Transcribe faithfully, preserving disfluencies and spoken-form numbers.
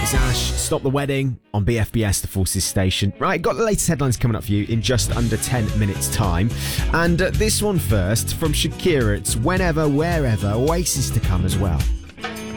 it's Ash. Stop the Wedding on B F B S, the Forces station. Right, got the latest headlines coming up for you in just under ten minutes' time. And uh, this one first, from Shakira, it's Whenever, Wherever, Oasis to come as well.